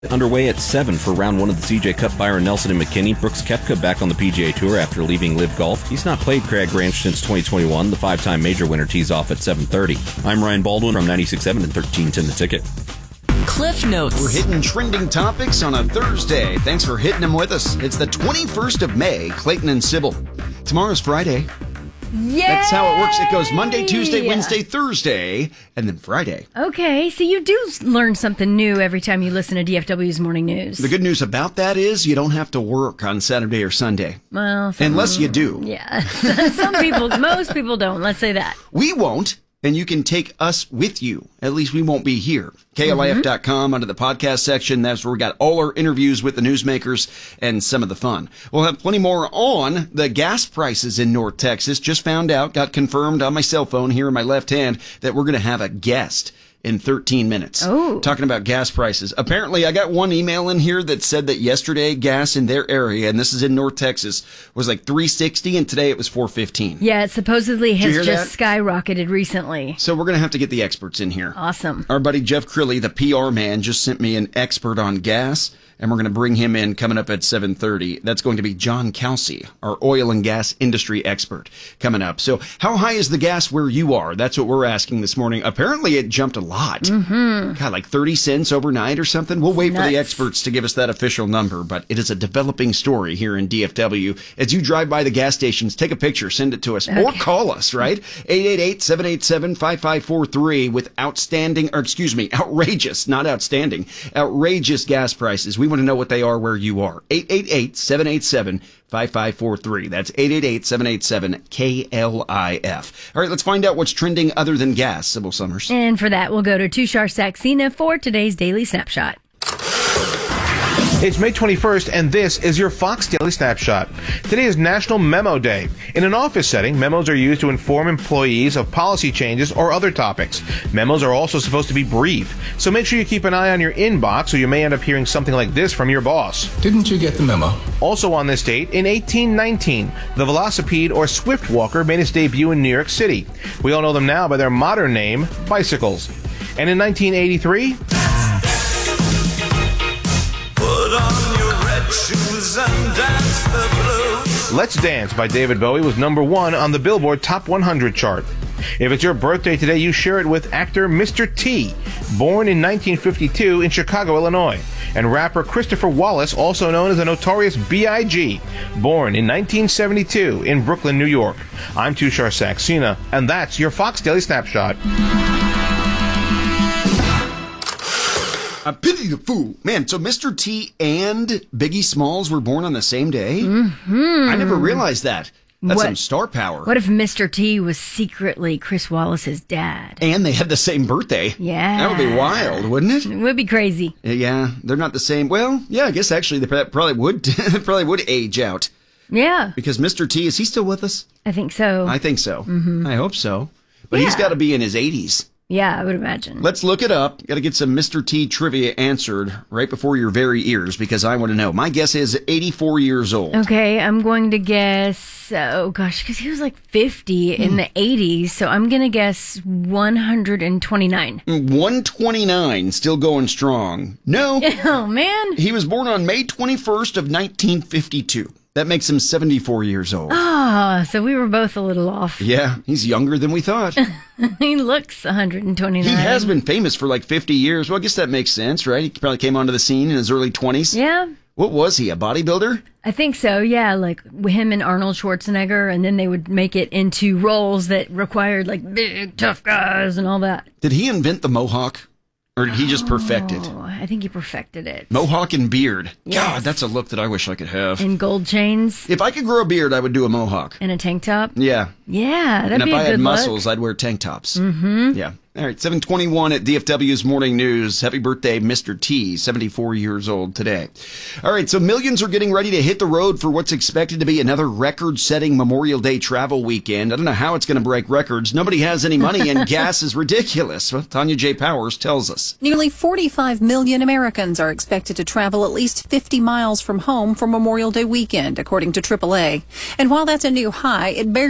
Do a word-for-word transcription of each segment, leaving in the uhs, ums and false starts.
Underway at seven for round one of the C J Cup. Byron Nelson and McKinney. Brooks Koepka back on the P G A Tour after leaving Live Golf. He's not played Crag Ranch since twenty twenty-one. The five-time major winner tees off at seven thirty. I'm Ryan Baldwin from ninety-six point seven and thirteen ten The Ticket. Cliff Notes. We're hitting trending topics on a Thursday. Thanks for hitting them with us. It's the twenty-first of May, Clayton and Sybil. Tomorrow's Friday. Yay! That's how it works. It goes Monday, Tuesday, Wednesday, Thursday, and then Friday. Okay, so you do learn something new every time you listen to D F W's Morning News. The good news about that is you don't have to work on Saturday or Sunday. Well, some, unless you do. Yeah. Some people, most people don't. Let's say that. We won't. And you can take us with you. At least we won't be here. K L I F dot com mm-hmm. under the podcast section. That's where we got all our interviews with the newsmakers and some of the fun. We'll have plenty more on the gas prices in North Texas. Just found out, got confirmed on my cell phone here in my left hand, that we're going to have a guest in thirteen minutes. Oh. Talking about gas prices. Apparently, I got one email in here that said that yesterday gas in their area, and this is in North Texas, was like three sixty, and today it was four fifteen. Yeah, it supposedly has hear just that? skyrocketed recently. So we're going to have to get the experts in here. Awesome. Our buddy Jeff Crilly, the P R man, just sent me an expert on gas, and we're going to bring him in coming up at seven thirty. That's going to be John Kelsey, our oil and gas industry expert, coming up. So how high is the gas where you are? That's what we're asking this morning. Apparently, it jumped a lot. Mm-hmm. God, like thirty cents overnight or something. We'll wait Nuts. for the experts to give us that official number, but it is a developing story here in D F W. As you drive by the gas stations, take a picture, send it to us, Okay. or call us, right? eight eight eight, seven eight seven, five five four three with outstanding, or excuse me, outrageous, not outstanding, outrageous gas prices. We want to know what they are where you are. eight eight eight, seven eight seven, five five four three. That's eight eight eight, seven eight seven, K L I F. All right, let's find out what's trending other than gas, Sybil Summers. And for that, we'll go to Tushar Saxena for today's Daily Snapshot. It's May twenty-first, and this is your Fox Daily Snapshot. Today is National Memo Day. In an office setting, memos are used to inform employees of policy changes or other topics. Memos are also supposed to be brief, so make sure you keep an eye on your inbox, or you may end up hearing something like this from your boss. Didn't you get the memo? Also on this date, in eighteen nineteen, the Velocipede or Swift Walker made its debut in New York City. We all know them now by their modern name, bicycles. And in nineteen eighty-three... On your red shoes and dance the blues. Let's Dance by David Bowie was number one on the Billboard Top one hundred chart. If it's your birthday today, you share it with actor Mister T, born in nineteen fifty-two in Chicago, Illinois, and rapper Christopher Wallace, also known as the Notorious B I G, born in nineteen seventy-two in Brooklyn, New York. I'm Tushar Saxena, and that's your Fox Daily Snapshot. I pity the fool. Man, so Mister T and Biggie Smalls were born on the same day? Mm-hmm. I never realized that. That's What- some star power. What if Mister T was secretly Chris Wallace's dad? And they had the same birthday. Yeah. That would be wild, wouldn't it? It would be crazy. Yeah, they're not the same. Well, yeah, I guess actually they probably would probably would age out. Yeah, Because Mister T, is he still with us? I think so. I think so. Mm-hmm. I hope so. But he's Yeah. got to be in his eighties. Yeah, I would imagine. Let's look it up. Got to get some Mister T trivia answered right before your very ears because I want to know. My guess is eighty-four years old. Okay, I'm going to guess, oh gosh, because he was like fifty in the eighties, so I'm going to guess one hundred twenty-nine. one twenty-nine, still going strong. No, Oh, man. he was born on May twenty-first of nineteen fifty-two. That makes him seventy-four years old. Ah, so we were both a little off. Yeah, he's younger than we thought. He looks one hundred twenty-nine. He has been famous for like fifty years. Well, I guess that makes sense, right? He probably came onto the scene in his early twenties. Yeah, What was he, a bodybuilder? I think so, yeah, like him and Arnold Schwarzenegger, and then they would make it into roles that required like big, tough guys and all that. Did he invent the mohawk? Or did he just perfect it? Oh, I think he perfected it. Mohawk and beard. Yes. God, that's a look that I wish I could have. And gold chains If I could grow a beard, I would do a mohawk. and a tank top. Yeah. Yeah, that'd And be if a I good had look. muscles, I'd wear tank tops. Mm-hmm. Yeah. All right, seven twenty-one at D F W's Morning News. Happy birthday, Mister T, seventy-four years old today. All right, so millions are getting ready to hit the road for what's expected to be another record-setting Memorial Day travel weekend. I don't know how it's going to break records. Nobody has any money, and gas is ridiculous. Well, Tanya J. Powers tells us. Nearly forty-five million Americans are expected to travel at least fifty miles from home for Memorial Day weekend, according to triple A. And while that's a new high, it barely edges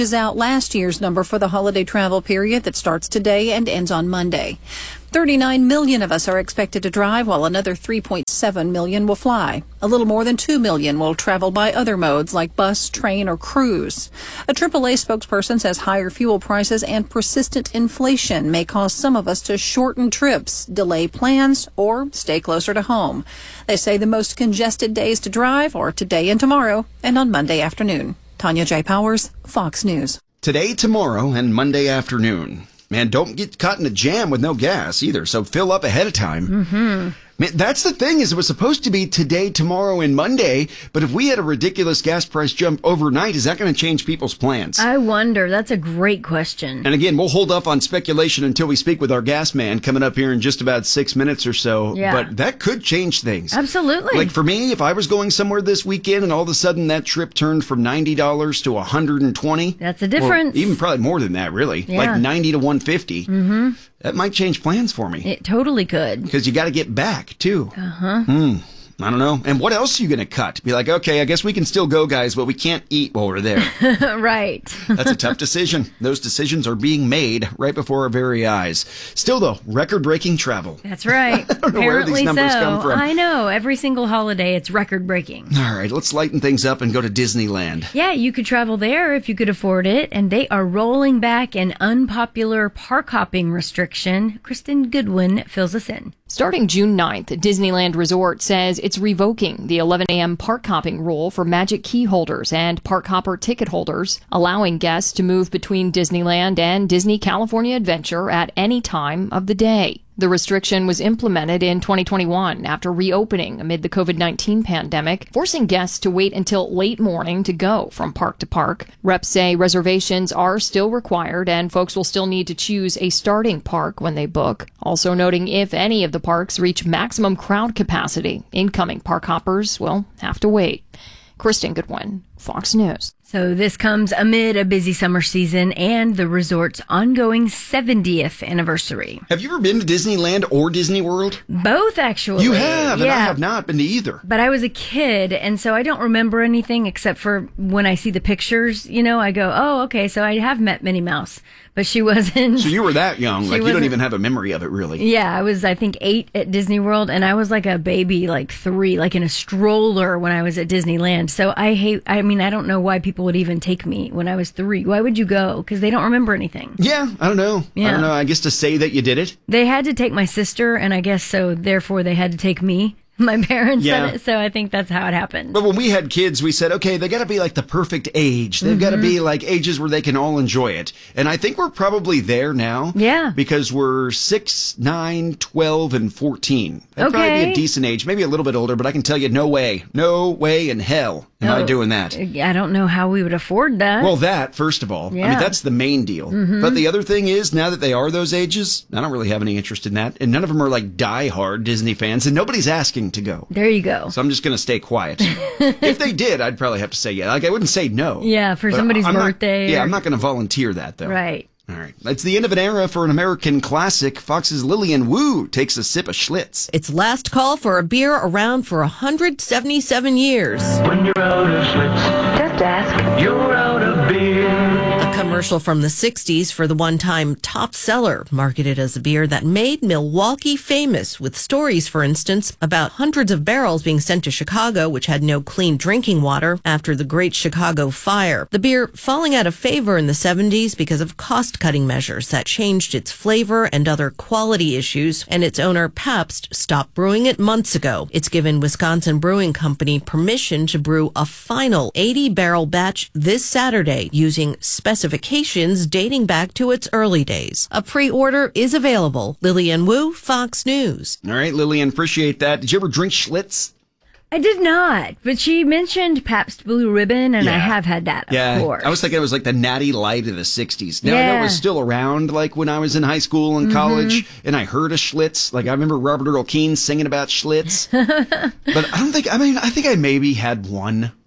edges out last year's number for the holiday travel period that starts today and ends on Monday. thirty-nine million of us are expected to drive, while another three point seven million will fly. A little more than two million will travel by other modes like bus, train, or cruise. A triple A spokesperson says higher fuel prices and persistent inflation may cause some of us to shorten trips, delay plans, or stay closer to home. They say the most congested days to drive are today and tomorrow, and on Monday afternoon. Tanya J. Powers, Fox News. Today, tomorrow, and Monday afternoon. Man, don't get caught in a jam with no gas either, so fill up ahead of time. Mm-hmm. Man, that's the thing, is it was supposed to be today, tomorrow, and Monday, but if we had a ridiculous gas price jump overnight, is that going to change people's plans? I wonder. That's a great question. And again, we'll hold off on speculation until we speak with our gas man coming up here in just about six minutes or so. Yeah. But that could change things. Absolutely. Like for me, if I was going somewhere this weekend and all of a sudden that trip turned from ninety dollars to one hundred twenty dollars. That's a difference. Even probably more than that, really. Yeah. Like ninety to one hundred fifty dollars. Mm-hmm. That might change plans for me. It totally could. Because you got to get back, too. Uh-huh. Hmm. I don't know. And what else are you going to cut? Be like, okay, I guess we can still go, guys, but we can't eat while we're there. Right. That's a tough decision. Those decisions are being made right before our very eyes. Still, though, record-breaking travel. That's right. I don't know where these Apparently numbers so. come from. I know. Every single holiday, it's record-breaking. All right, let's lighten things up and go to Disneyland. Yeah, you could travel there if you could afford it, and they are rolling back an unpopular park hopping restriction. Kristen Goodwin fills us in. Starting June ninth, Disneyland Resort says it's revoking the eleven a.m. park hopping rule for Magic Key holders and park hopper ticket holders, allowing guests to move between Disneyland and Disney California Adventure at any time of the day. The restriction was implemented in twenty twenty-one after reopening amid the covid nineteen pandemic, forcing guests to wait until late morning to go from park to park. Reps say reservations are still required and folks will still need to choose a starting park when they book. Also noting if any of the parks reach maximum crowd capacity, incoming park hoppers will have to wait. Kristen Goodwin, Fox News. So this comes amid a busy summer season and the resort's ongoing seventieth anniversary. Have you ever been to Disneyland or Disney World? Both, actually. You have, and yeah. I have not been to either. But I was a kid, and so I don't remember anything except for when I see the pictures, you know, I go, oh, okay, so I have met Minnie Mouse. But she wasn't. So you were that young, like you don't wasn't- even have a memory of it, really. Yeah, I was, I think, eight at Disney World, and I was like a baby, like three, like in a stroller when I was at Disneyland. So I hate, I mean, I don't know why people would even take me when I was three. Why would you go? Because they don't remember anything. Yeah, I don't know. Yeah. I don't know. I guess to say that you did it. They had to take my sister, and I guess so, therefore, they had to take me. My parents Yeah. said it, so I think that's how it happened. But when we had kids, we said, okay, they got to be like the perfect age. They've got to be like ages where they can all enjoy it. And I think we're probably there now. Yeah. Because we're six, nine, twelve, and fourteen. That'd probably be Okay. a decent age. Maybe a little bit older, but I can tell you, no way. No way in hell am I Oh, doing that. I don't know how we would afford that. Well, that, first of all. I Yeah. mean, that's the main deal. But the other thing is, now that they are those ages, I don't really have any interest in that. And none of them are like die-hard Disney fans, and nobody's asking to go. there you go. So I'm just going to stay quiet. If they did, I'd probably have to say yeah. Like, I wouldn't say no. Yeah, for But somebody's I'm not- birthday yeah, or- I'm not going to volunteer that, though. Right. All right. It's the end of an era for an American classic. Fox's Lillian Wu takes a sip of Schlitz. It's last call for a beer around for one hundred seventy-seven years. When you're out of Schlitz, Just ask. you're out of beer. A commercial from the sixties for the one-time top seller, marketed as a beer that made Milwaukee famous, with stories, for instance, about hundreds of barrels being sent to Chicago, which had no clean drinking water after the Great Chicago Fire. The beer falling out of favor in the seventies because of cost-cutting measures that changed its flavor and other quality issues, and its owner, Pabst, stopped brewing it months ago. It's given Wisconsin Brewing Company permission to brew a final eighty-barrel batch this Saturday using specifications dating back to its early days. A pre-order is available. Lillian Wu, Fox News. All right, Lillian, appreciate that. Did you ever drink Schlitz? I did not, but she mentioned Pabst Blue Ribbon, and I Yeah. have had that, of Yeah, course. I was thinking it was like the Natty Light of the sixties. Now, I know it Yeah. was still around, like when I was in high school and college, and I heard of Schlitz. Like, I remember Robert Earl Keen singing about Schlitz. But I don't think, I mean, I think I maybe had one when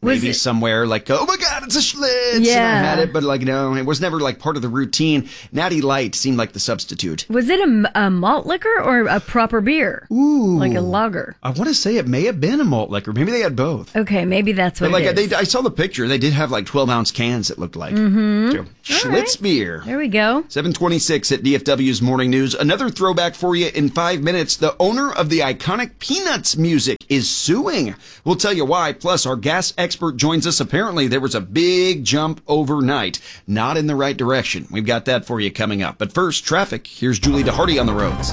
Was maybe it- somewhere like, oh my God, it's a Schlitz. And I Yeah. had it, but like, no, it was never like part of the routine. Natty Light seemed like the substitute. Was it a, a malt liquor or a proper beer? Ooh. Like a lager? I want to say it may have been a malt liquor. Maybe they had both. Okay, maybe that's what But like it is. they, I saw the picture. They did have like twelve ounce cans, it looked like. Mm-hmm. So, Schlitz beer. There we go. seven twenty-six at D F W's Morning News. Another throwback for you in five minutes. The owner of the iconic Peanuts music is suing. We'll tell you why. Plus, our gas expert joins us. Apparently, there was a big jump overnight. Not in the right direction. We've got that for you coming up. But first, traffic. Here's Julie DeHardy on the roads.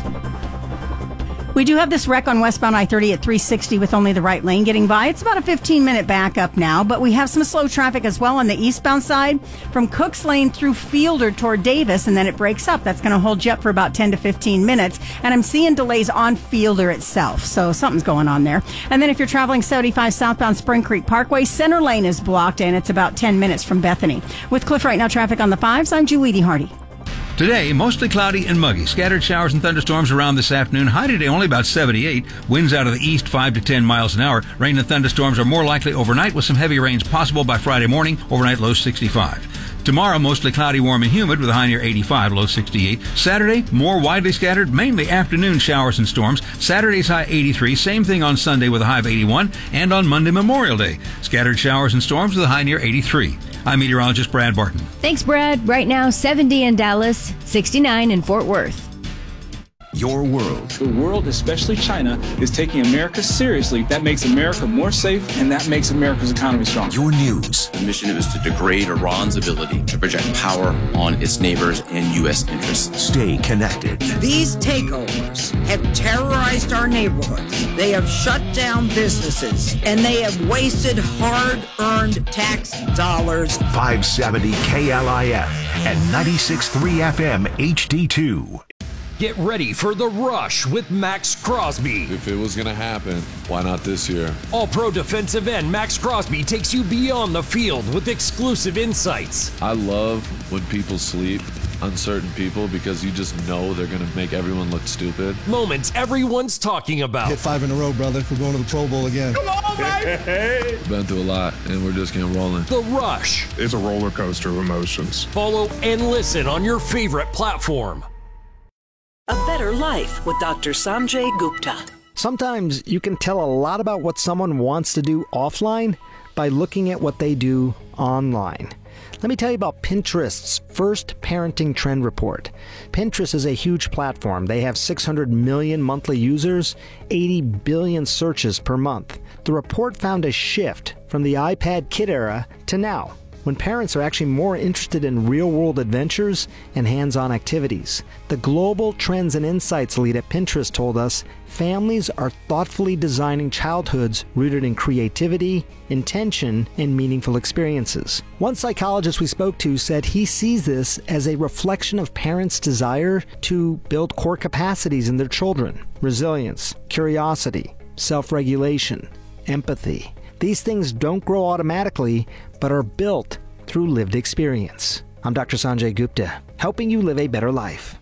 We do have this wreck on westbound I thirty at three sixty with only the right lane getting by. It's about a fifteen minute backup now, but we have some slow traffic as well on the eastbound side from Cooks Lane through Fielder toward Davis, and then it breaks up. That's going to hold you up for about ten to fifteen minutes. And I'm seeing delays on Fielder itself, so something's going on there. And then if you're traveling seventy-five southbound Spring Creek Parkway, center lane is blocked, and it's about ten minutes from Bethany. With Cliff Right Now traffic on the fives, I'm Julie DeHardy. Today, mostly cloudy and muggy. Scattered showers and thunderstorms around this afternoon. High today only about seventy-eight. Winds out of the east five to ten miles an hour. Rain and thunderstorms are more likely overnight with some heavy rains possible by Friday morning. Overnight low sixty-five. Tomorrow, mostly cloudy, warm, and humid with a high near eighty-five, low sixty-eight. Saturday, more widely scattered, mainly afternoon showers and storms. Saturday's high eighty-three. Same thing on Sunday with a high of eighty-one. And on Monday, Memorial Day, scattered showers and storms with a high near eighty-three. I'm meteorologist Brad Barton. Thanks, Brad. Right now, seventy in Dallas, sixty-nine in Fort Worth. Your world. The world, especially China, is taking America seriously. That makes America more safe, and that makes America's economy strong. Your news. The mission is to degrade Iran's ability to project power on its neighbors and U S interests. Stay connected. These takeovers have terrorized our neighborhoods. They have shut down businesses, and they have wasted hard-earned tax dollars. five seventy K L I F and ninety-six point three F M H D two. Get ready for The Rush with Max Crosby. If it was going to happen, why not this year? All-pro defensive end Max Crosby takes you beyond the field with exclusive insights. I love when people sleep on certain people because you just know they're going to make everyone look stupid. Moments everyone's talking about. Hit five in a row, brother. We're going to the Pro Bowl again. Come on, baby! Been through a lot, and we're just getting rolling. The Rush. It's a roller coaster of emotions. Follow and listen on your favorite platform. A Better Life with Doctor Sanjay Gupta. Sometimes you can tell a lot about what someone wants to do offline by looking at what they do online. Let me tell you about Pinterest's first parenting trend report. Pinterest is a huge platform. They have six hundred million monthly users, eighty billion searches per month. The report found a shift from the iPad kid era to now, when parents are actually more interested in real-world adventures and hands-on activities. The Global Trends and Insights lead at Pinterest told us families are thoughtfully designing childhoods rooted in creativity, intention, and meaningful experiences. One psychologist we spoke to said he sees this as a reflection of parents' desire to build core capacities in their children: resilience, curiosity, self-regulation, empathy. These things don't grow automatically, but are built through lived experience. I'm Doctor Sanjay Gupta, helping you live a better life.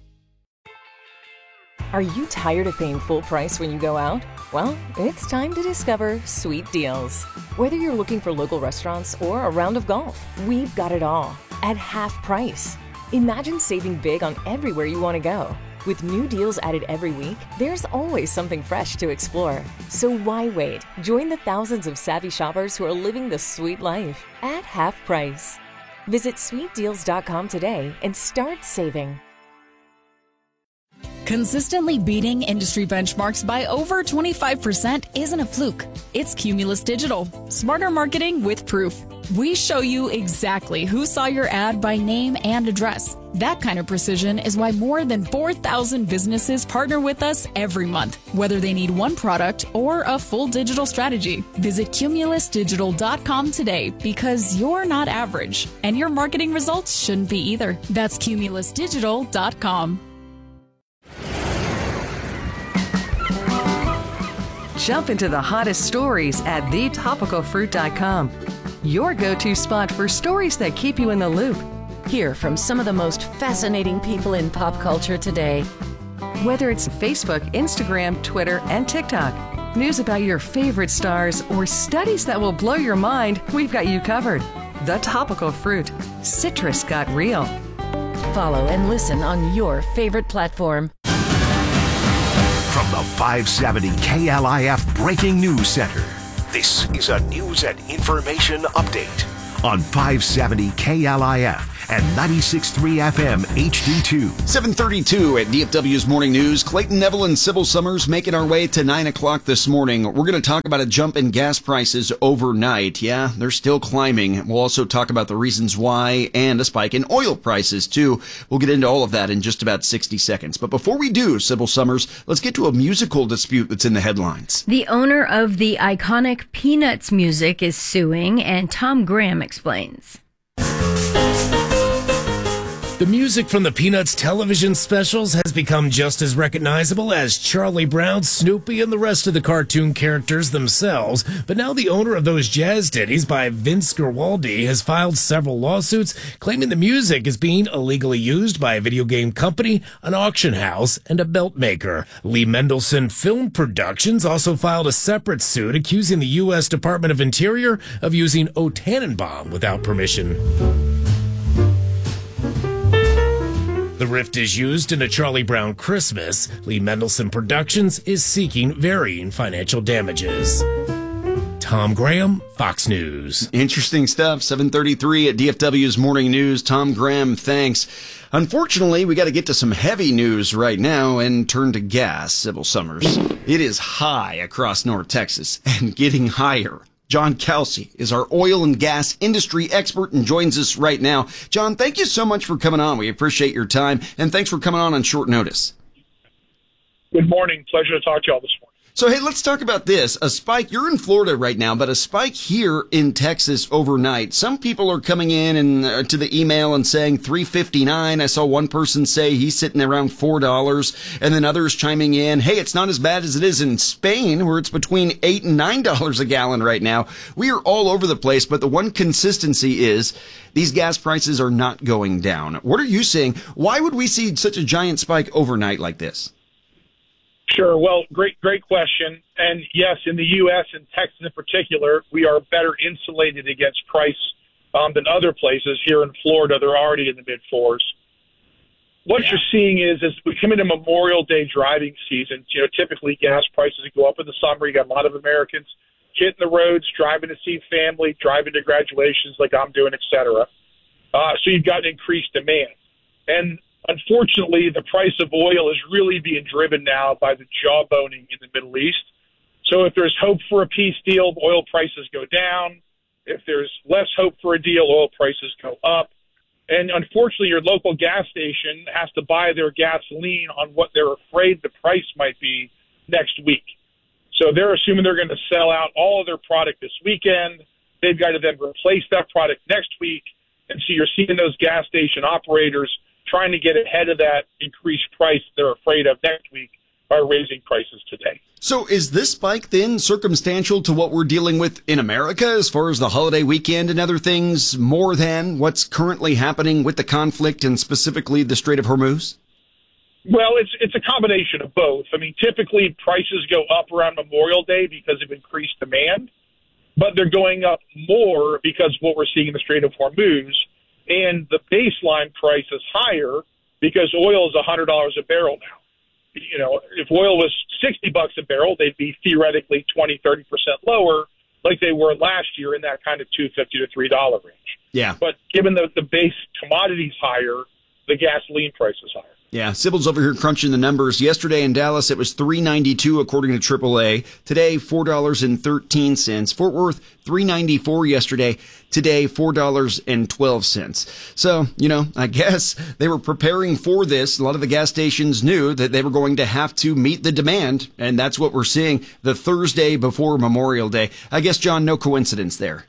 Are you tired of paying full price when you go out? Well, it's time to discover Sweet Deals. Whether you're looking for local restaurants or a round of golf, we've got it all at half price. Imagine saving big on everywhere you want to go. With new deals added every week, there's always something fresh to explore. So why wait? Join the thousands of savvy shoppers who are living the sweet life at half price. Visit sweet deals dot com today and start saving. Consistently beating industry benchmarks by over twenty-five percent isn't a fluke. It's Cumulus Digital. Smarter marketing with proof. We show you exactly who saw your ad by name and address. That kind of precision is why more than four thousand businesses partner with us every month, whether they need one product or a full digital strategy. Visit cumulus digital dot com today because you're not average, and your marketing results shouldn't be either. That's cumulus digital dot com. Jump into the hottest stories at the topical fruit dot com. Your go-to spot for stories that keep you in the loop. Hear from some of the most fascinating people in pop culture today. Whether it's Facebook, Instagram, Twitter, and TikTok, news about your favorite stars, or studies that will blow your mind, we've got you covered. The Topical Fruit. Citrus got real. Follow and listen on your favorite platform. From the five seventy K L I F Breaking News Center, this is a news and information update on five seventy K L I F and ninety-six point three F M H D two. seven thirty-two at D F W's Morning News. Clayton Neville and Sybil Summers making our way to nine o'clock this morning. We're going to talk about a jump in gas prices overnight. Yeah, they're still climbing. We'll also talk about the reasons why and a spike in oil prices, too. We'll get into all of that in just about sixty seconds. But before we do, Sybil Summers, let's get to a musical dispute that's in the headlines. The owner of the iconic Peanuts music is suing, and Tom Graham explains. The music from the Peanuts television specials has become just as recognizable as Charlie Brown, Snoopy, and the rest of the cartoon characters themselves. But now the owner of those jazz ditties by Vince Guaraldi has filed several lawsuits claiming the music is being illegally used by a video game company, an auction house, and a belt maker. Lee Mendelson Film Productions also filed a separate suit accusing the U S Department of Interior of using O Tannenbaum without permission. The rift is used in a Charlie Brown Christmas. Lee Mendelson Productions is seeking varying financial damages. Tom Graham, Fox News. Interesting stuff. seven thirty-three at D F W's Morning News. Tom Graham, thanks. Unfortunately, we got to get to some heavy news right now and turn to gas, Sybil Summers. It is high across North Texas and getting higher. John Kelsey is our oil and gas industry expert and joins us right now. John, thank you so much for coming on. We appreciate your time, and thanks for coming on on short notice. Good morning. Pleasure to talk to you all this morning. So, hey, let's talk about this. A spike, you're in Florida right now, but a spike here in Texas overnight. Some people are coming in and uh, to the email and saying three fifty-nine. I saw one person say he's sitting around four dollars, and then others chiming in, hey, it's not as bad as it is in Spain, where it's between eight and nine dollars a gallon right now. We are all over the place, but the one consistency is these gas prices are not going down. What are you saying? Why would we see such a giant spike overnight like this? Sure. Well, great, great question. And yes, in the U S and Texas in particular, we are better insulated against price um, than other places. Here in Florida, they're already in the mid fours. What yeah. you're seeing is, as we come into Memorial Day driving season, you know, typically gas prices go up in the summer. You got a lot of Americans hitting the roads, driving to see family, driving to graduations like I'm doing, et cetera. Uh, so you've got an increased demand. And unfortunately, the price of oil is really being driven now by the jawboning in the Middle East. So if there's hope for a peace deal, oil prices go down. If there's less hope for a deal, oil prices go up. And unfortunately, your local gas station has to buy their gasoline on what they're afraid the price might be next week. So they're assuming they're going to sell out all of their product this weekend. They've got to then replace that product next week. And so you're seeing those gas station operators trying to get ahead of that increased price they're afraid of next week by raising prices today. So is this spike then circumstantial to what we're dealing with in America as far as the holiday weekend and other things, more than what's currently happening with the conflict and specifically the Strait of Hormuz? Well, it's it's a combination of both. I mean, typically prices go up around Memorial Day because of increased demand, but they're going up more because of what we're seeing in the Strait of Hormuz. And the baseline price is higher because oil is one hundred dollars a barrel now. You know, if oil was sixty bucks a barrel, they'd be theoretically twenty, thirty percent lower like they were last year in that kind of two fifty to three dollars range. Yeah. But given the, the base commodities higher, the gasoline price is higher. Yeah, Sybil's over here crunching the numbers. Yesterday in Dallas, it was three ninety-two according to triple A. Today, four dollars and thirteen cents. Fort Worth, three ninety-four yesterday. Today, four dollars and twelve cents. So, you know, I guess they were preparing for this. A lot of the gas stations knew that they were going to have to meet the demand, and that's what we're seeing the Thursday before Memorial Day. I guess, John, no coincidence there.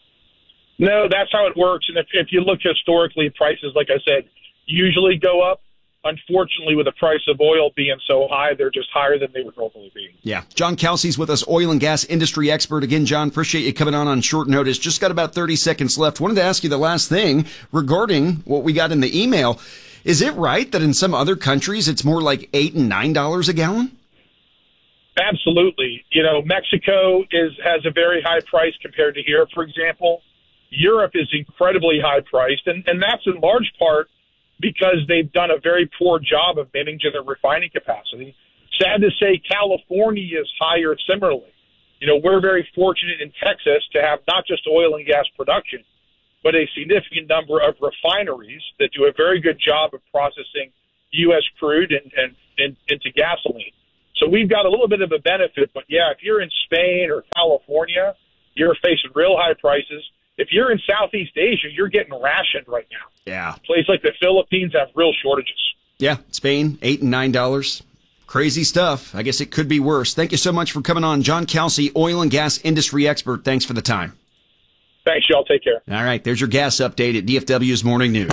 No, that's how it works. And if, if you look historically, prices, like I said, usually go up. Unfortunately, with the price of oil being so high, they're just higher than they would normally be. Yeah. John Kelsey's with us, oil and gas industry expert. Again, John, appreciate you coming on on short notice. Just got about thirty seconds left. Wanted to ask you the last thing regarding what we got in the email. Is it right that in some other countries it's more like eight and nine dollars a gallon? Absolutely. You know, Mexico is has a very high price compared to here, for example. Europe is incredibly high priced, and, and that's in large part because they've done a very poor job of managing their refining capacity. Sad to say, California is higher similarly. You know, we're very fortunate in Texas to have not just oil and gas production, but a significant number of refineries that do a very good job of processing U S crude and, and, and into gasoline. So we've got a little bit of a benefit, but yeah, if you're in Spain or California, you're facing real high prices. If you're in Southeast Asia, you're getting rationed right now. Yeah. Places like the Philippines have real shortages. Yeah, Spain, eight and nine dollars. Crazy stuff. I guess it could be worse. Thank you so much for coming on. John Kelsey, oil and gas industry expert. Thanks for the time. Thanks, y'all. Take care. All right, there's your gas update at D F W's Morning News.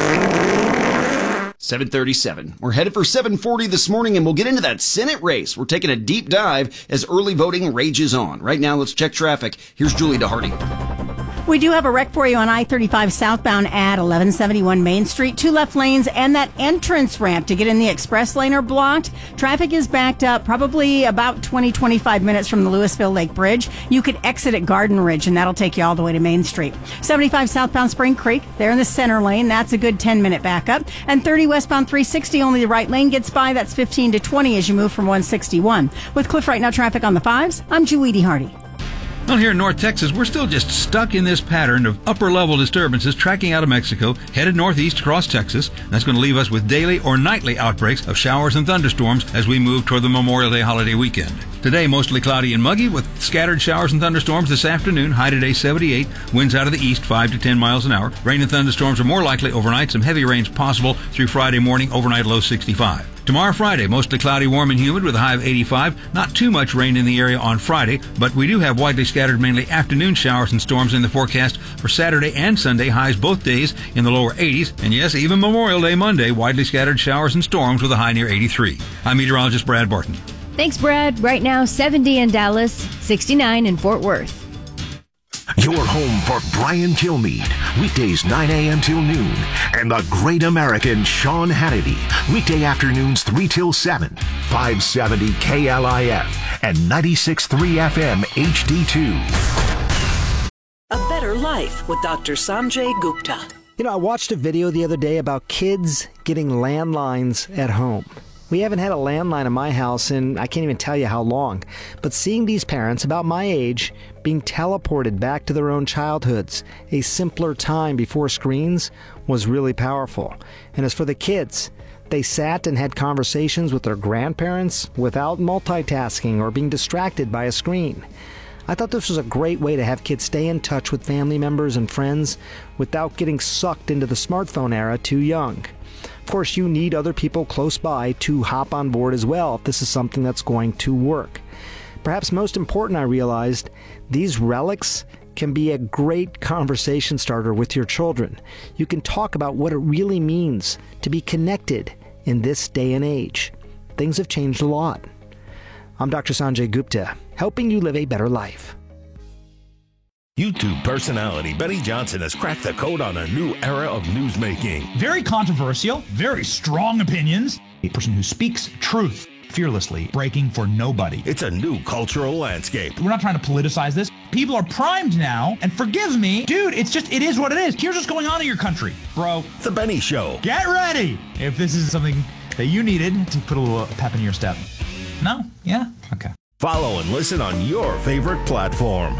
seven thirty-seven. We're headed for seven forty this morning, and we'll get into that Senate race. We're taking a deep dive as early voting rages on. Right now, let's check traffic. Here's Julie DeHardy. We do have a wreck for you on I thirty-five southbound at eleven seventy-one Main Street. Two left lanes and that entrance ramp to get in the express lane are blocked. Traffic is backed up probably about twenty, twenty-five minutes from the Louisville Lake Bridge. You could exit at Garden Ridge, and that'll take you all the way to Main Street. seventy-five southbound Spring Creek, there in the center lane. That's a good ten-minute backup. And thirty westbound three sixty, only the right lane gets by. That's fifteen to twenty as you move from one sixty-one. With Cliff Right Now traffic on the fives, I'm Julie DeHardy. Well, here in North Texas, we're still just stuck in this pattern of upper-level disturbances tracking out of Mexico, headed northeast across Texas. That's going to leave us with daily or nightly outbreaks of showers and thunderstorms as we move toward the Memorial Day holiday weekend. Today, mostly cloudy and muggy with scattered showers and thunderstorms this afternoon. High today, seventy-eight. Winds out of the east, five to ten miles an hour. Rain and thunderstorms are more likely overnight. Some heavy rains possible through Friday morning. Overnight low sixty-five. Tomorrow, Friday, mostly cloudy, warm, and humid with a high of eighty-five. Not too much rain in the area on Friday, but we do have widely scattered, mainly afternoon showers and storms in the forecast for Saturday and Sunday. Highs both days in the lower eighties. And yes, even Memorial Day Monday, widely scattered showers and storms with a high near eighty-three. I'm meteorologist Brad Barton. Thanks, Brad. Right now, seventy in Dallas, sixty-nine in Fort Worth. Your home for Brian Kilmeade, weekdays nine a.m. till noon, and the great American Sean Hannity, weekday afternoons three till seven, five seventy K L I F and ninety-six point three F M H D two. A Better Life with Doctor Sanjay Gupta. You know, I watched a video the other day about kids getting landlines at home. We haven't had a landline in my house in I can't even tell you how long. But seeing these parents about my age being teleported back to their own childhoods, a simpler time before screens, was really powerful. And as for the kids, they sat and had conversations with their grandparents without multitasking or being distracted by a screen. I thought this was a great way to have kids stay in touch with family members and friends without getting sucked into the smartphone era too young. Of course, you need other people close by to hop on board as well if this is something that's going to work. Perhaps most important, I realized, these relics can be a great conversation starter with your children. You can talk about what it really means to be connected in this day and age. Things have changed a lot. I'm Doctor Sanjay Gupta, helping you live a better life. YouTube personality Benny Johnson has cracked the code on a new era of newsmaking. Very controversial, very strong opinions. A person who speaks truth fearlessly, breaking for nobody. It's a new cultural landscape. We're not trying to politicize this. People are primed now, and forgive me, dude, it's just, it is what it is. Here's what's going on in your country, bro. The Benny Show. Get ready if this is something that you needed to put a little pep in your step. No? Yeah? Okay. Follow and listen on your favorite platform.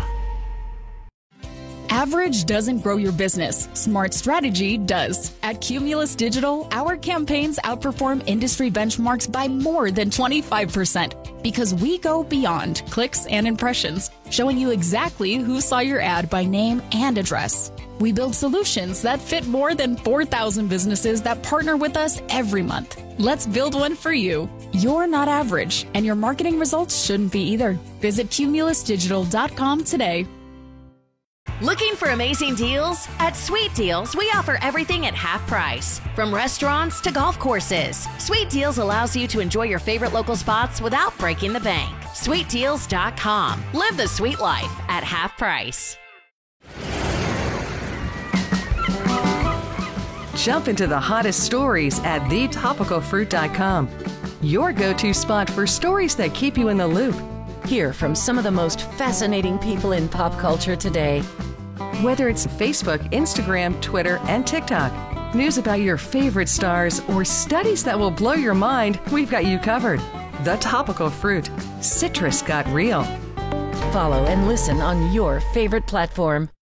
Average doesn't grow your business. Smart strategy does. At Cumulus Digital, our campaigns outperform industry benchmarks by more than twenty-five percent because we go beyond clicks and impressions, showing you exactly who saw your ad by name and address. We build solutions that fit more than four thousand businesses that partner with us every month. Let's build one for you. You're not average, and your marketing results shouldn't be either. Visit cumulus digital dot com today. Looking for amazing deals? At Sweet Deals, we offer everything at half price. From restaurants to golf courses, Sweet Deals allows you to enjoy your favorite local spots without breaking the bank. sweet deals dot com. Live the sweet life at half price. Jump into the hottest stories at the topical fruit dot com. your go-to spot for stories that keep you in the loop. Hear from some of the most fascinating people in pop culture today. Whether it's Facebook, Instagram, Twitter, and TikTok, news about your favorite stars, or studies that will blow your mind, we've got you covered. The Topical Fruit. Citrus got real. Follow and listen on your favorite platform.